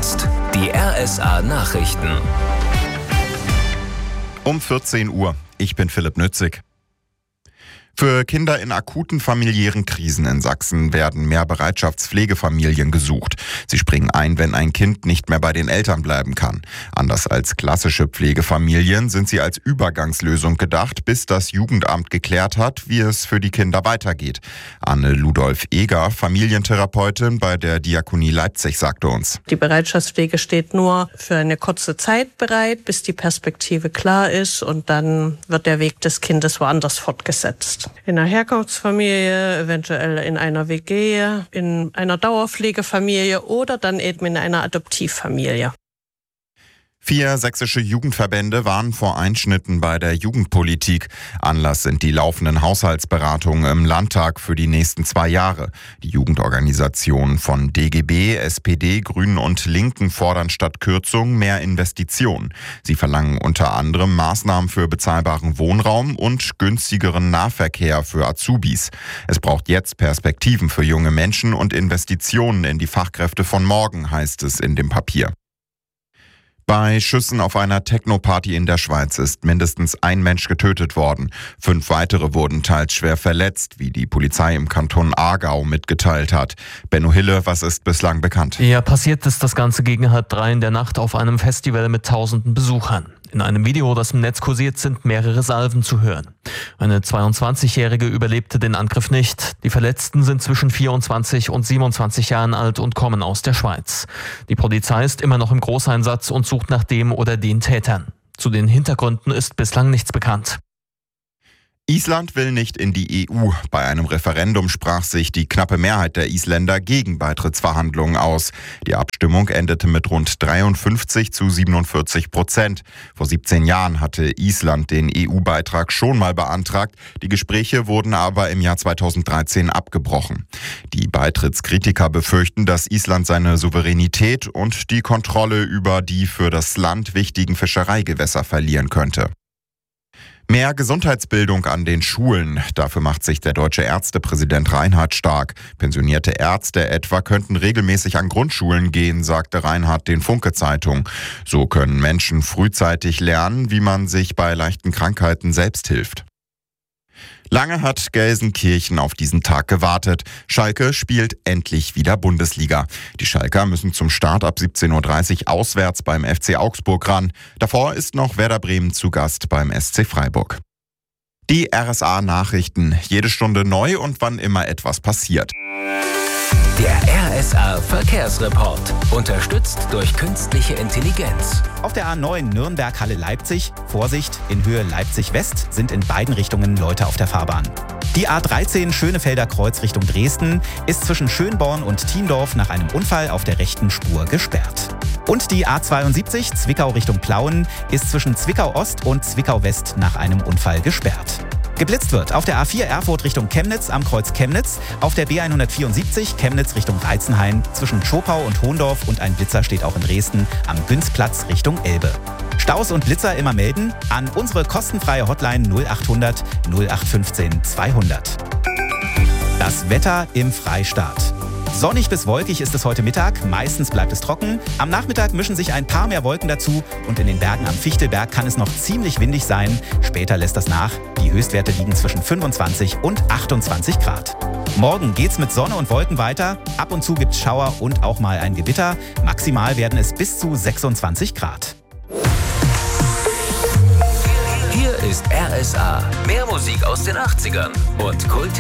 jetzt die RSA Nachrichten. Um 14 Uhr. Ich bin Philipp Nützig. Für Kinder in akuten familiären Krisen in Sachsen werden mehr Bereitschaftspflegefamilien gesucht. Sie springen ein, wenn ein Kind nicht mehr bei den Eltern bleiben kann. Anders als klassische Pflegefamilien sind sie als Übergangslösung gedacht, bis das Jugendamt geklärt hat, wie es für die Kinder weitergeht. Anne Ludolf-Eger, Familientherapeutin bei der Diakonie Leipzig, sagte uns: Die Bereitschaftspflege steht nur für eine kurze Zeit bereit, bis die Perspektive klar ist, und dann wird der Weg des Kindes woanders fortgesetzt. In einer Herkunftsfamilie, eventuell in einer WG, in einer Dauerpflegefamilie oder dann eben in einer Adoptivfamilie. 4 sächsische Jugendverbände warnen vor Einschnitten bei der Jugendpolitik. Anlass sind die laufenden Haushaltsberatungen im Landtag für die nächsten 2 Jahre. Die Jugendorganisationen von DGB, SPD, Grünen und Linken fordern statt Kürzungen mehr Investitionen. Sie verlangen unter anderem Maßnahmen für bezahlbaren Wohnraum und günstigeren Nahverkehr für Azubis. Es braucht jetzt Perspektiven für junge Menschen und Investitionen in die Fachkräfte von morgen, heißt es in dem Papier. Bei Schüssen auf einer Techno-Party in der Schweiz ist mindestens ein Mensch getötet worden. 5 weitere wurden teils schwer verletzt, wie die Polizei im Kanton Aargau mitgeteilt hat. Benno Hille, was ist bislang bekannt? Ja, passiert ist das Ganze gegen 2:30 in der Nacht auf einem Festival mit tausenden Besuchern. In einem Video, das im Netz kursiert, sind mehrere Salven zu hören. Eine 22-Jährige überlebte den Angriff nicht. Die Verletzten sind zwischen 24 und 27 Jahren alt und kommen aus der Schweiz. Die Polizei ist immer noch im Großeinsatz und sucht nach dem oder den Tätern. Zu den Hintergründen ist bislang nichts bekannt. Island will nicht in die EU. Bei einem Referendum sprach sich die knappe Mehrheit der Isländer gegen Beitrittsverhandlungen aus. Die Abstimmung endete mit rund 53-47%. Vor 17 Jahren hatte Island den EU-Beitrag schon mal beantragt. Die Gespräche wurden aber im Jahr 2013 abgebrochen. Die Beitrittskritiker befürchten, dass Island seine Souveränität und die Kontrolle über die für das Land wichtigen Fischereigewässer verlieren könnte. Mehr Gesundheitsbildung an den Schulen. Dafür macht sich der deutsche Ärztepräsident Reinhardt stark. Pensionierte Ärzte etwa könnten regelmäßig an Grundschulen gehen, sagte Reinhardt den Funke-Zeitung. So können Menschen frühzeitig lernen, wie man sich bei leichten Krankheiten selbst hilft. Lange hat Gelsenkirchen auf diesen Tag gewartet. Schalke spielt endlich wieder Bundesliga. Die Schalker müssen zum Start ab 17:30 Uhr auswärts beim FC Augsburg ran. Davor ist noch Werder Bremen zu Gast beim SC Freiburg. Die RSA Nachrichten. Jede Stunde neu und wann immer etwas passiert. Der RSA Verkehrsreport. Unterstützt durch künstliche Intelligenz. Auf der A9 Nürnberg-Halle Leipzig, Vorsicht, in Höhe Leipzig-West sind in beiden Richtungen Leute auf der Fahrbahn. Die A13 Schönefelder Kreuz Richtung Dresden ist zwischen Schönborn und Thiendorf nach einem Unfall auf der rechten Spur gesperrt. Und die A72 Zwickau Richtung Plauen ist zwischen Zwickau Ost und Zwickau West nach einem Unfall gesperrt. Geblitzt wird auf der A4 Erfurt Richtung Chemnitz am Kreuz Chemnitz, auf der B174 Chemnitz Richtung Reizenhain zwischen Schopau und Hohndorf und ein Blitzer steht auch in Dresden am Günzplatz Richtung Elbe. Staus und Blitzer immer melden an unsere kostenfreie Hotline 0800 0815 200. Das Wetter im Freistaat. Sonnig bis wolkig ist es heute Mittag, meistens bleibt es trocken. Am Nachmittag mischen sich ein paar mehr Wolken dazu und in den Bergen am Fichtelberg kann es noch ziemlich windig sein. Später lässt das nach. Die Höchstwerte liegen zwischen 25 und 28 Grad. Morgen geht's mit Sonne und Wolken weiter. Ab und zu gibt's Schauer und auch mal ein Gewitter. Maximal werden es bis zu 26 Grad. Hier ist RSA. Mehr Musik aus den 80ern und Kult.